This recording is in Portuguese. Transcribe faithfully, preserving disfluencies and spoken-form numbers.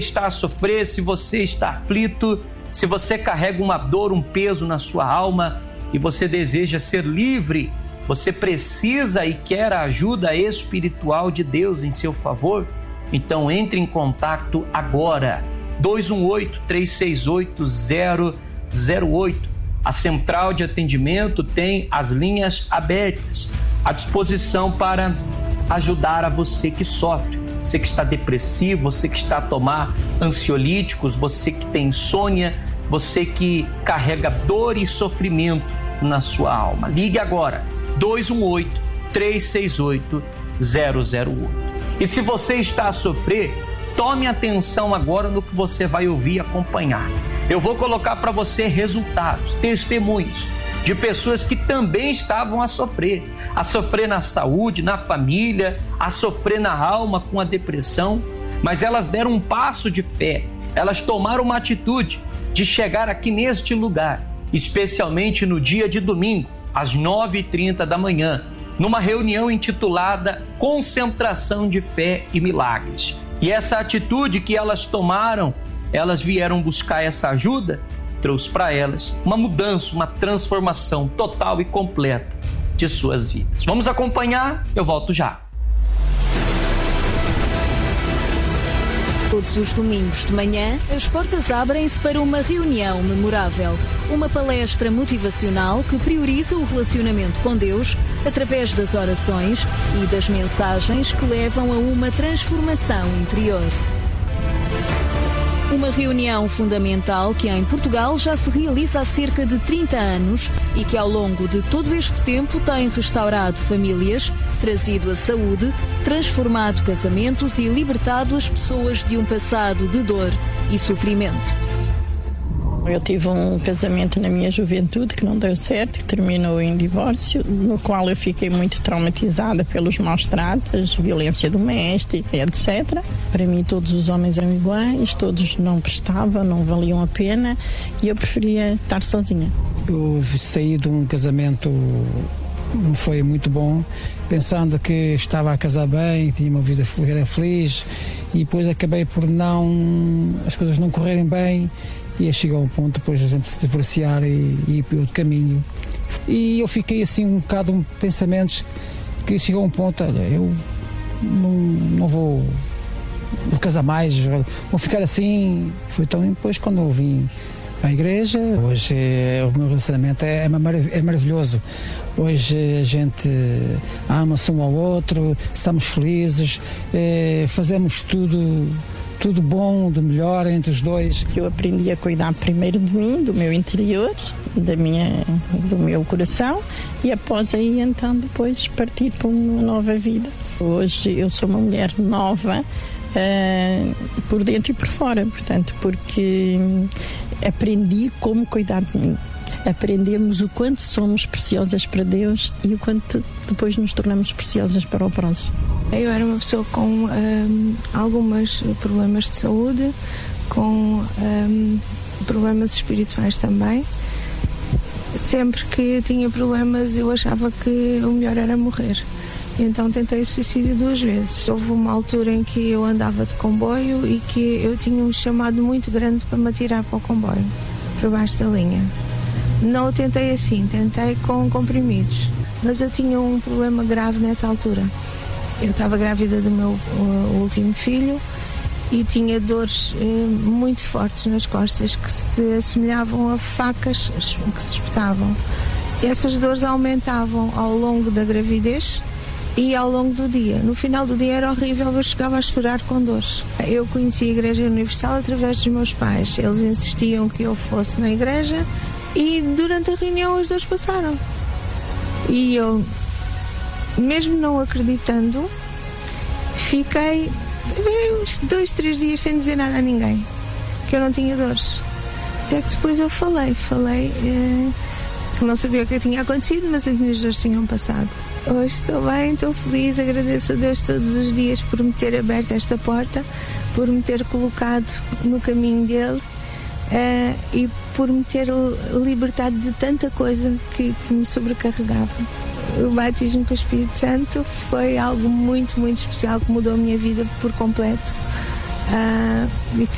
está a sofrer, se você está aflito, se você carrega uma dor, um peso na sua alma e você deseja ser livre, você precisa e quer a ajuda espiritual de Deus em seu favor, então entre em contato agora. dois um oito, três seis oito, zero zero oito. A central de atendimento tem as linhas abertas à disposição para ajudar a você que sofre. Você que está depressivo, você que está a tomar ansiolíticos, você que tem insônia, você que carrega dor e sofrimento na sua alma. Ligue agora, dois um oito, três seis oito, zero zero oito. E se você está a sofrer, tome atenção agora no que você vai ouvir e acompanhar. Eu vou colocar para você resultados, testemunhos de pessoas que também estavam a sofrer, a sofrer na saúde, na família, a sofrer na alma com a depressão, mas elas deram um passo de fé, elas tomaram uma atitude de chegar aqui neste lugar, especialmente no dia de domingo, às nove e trinta da manhã, numa reunião intitulada Concentração de Fé e Milagres. E essa atitude que elas tomaram, elas vieram buscar essa ajuda, trouxe para elas uma mudança, uma transformação total e completa de suas vidas. Vamos acompanhar? Eu volto já. Todos os domingos de manhã, as portas abrem-se para uma reunião memorável. Uma palestra motivacional que prioriza o relacionamento com Deus através das orações e das mensagens que levam a uma transformação interior. Uma reunião fundamental que em Portugal já se realiza há cerca de trinta anos e que ao longo de todo este tempo tem restaurado famílias, trazido a saúde, transformado casamentos e libertado as pessoas de um passado de dor e sofrimento. Eu tive um casamento na minha juventude que não deu certo, que terminou em divórcio, no qual eu fiquei muito traumatizada pelos maus tratos, violência doméstica, etcétera. Para mim todos os homens eram iguais, todos não prestavam, não valiam a pena e eu preferia estar sozinha. Eu saí de um casamento, não foi muito bom, pensando que estava a casar bem, tinha uma vida era feliz e depois acabei por não, as coisas não correrem bem. E chegou a um ponto depois a gente se divorciar e, e ir para outro caminho. E eu fiquei assim um bocado com pensamentos que chegou a um ponto, olha, eu não, não vou, vou casar mais, vou ficar assim. Foi tão depois quando eu vim à igreja, hoje é, o meu relacionamento é, é maravilhoso. Hoje a gente ama-se um ao outro, estamos felizes, é, fazemos tudo tudo bom, de melhor entre os dois. Eu aprendi a cuidar primeiro de mim, do meu interior, da minha, do meu coração e após aí então depois partir para uma nova vida. Hoje eu sou uma mulher nova uh, por dentro e por fora, portanto, porque aprendi como cuidar de mim. Aprendemos o quanto somos preciosas para Deus e o quanto depois nos tornamos preciosas para o próximo. Eu era uma pessoa com um, alguns problemas de saúde, com um, problemas espirituais também. Sempre que tinha problemas eu achava que o melhor era morrer. Então tentei o suicídio duas vezes. Houve uma altura em que eu andava de comboio e que eu tinha um chamado muito grande para me atirar para o comboio, para baixo da linha. Não o tentei assim, tentei com comprimidos, mas eu tinha um problema grave nessa altura. Eu estava grávida do meu uh, último filho e tinha dores uh, muito fortes nas costas que se assemelhavam a facas que se espetavam. Essas dores aumentavam ao longo da gravidez e ao longo do dia. No final do dia era horrível, eu chegava a chorar com dores. Eu conheci a Igreja Universal através dos meus pais. Eles insistiam que eu fosse na igreja e durante a reunião as dores passaram. E eu, mesmo não acreditando, fiquei uns dois, três dias sem dizer nada a ninguém, que eu não tinha dores. Até que depois eu falei, falei eh, que não sabia o que tinha acontecido, mas as minhas dores tinham passado. Hoje estou bem, estou feliz, agradeço a Deus todos os dias por me ter aberto esta porta, por me ter colocado no caminho dele. Uh, e por me ter libertado de tanta coisa que, que me sobrecarregava. O batismo com o Espírito Santo foi algo muito, muito especial que mudou a minha vida por completo uh, e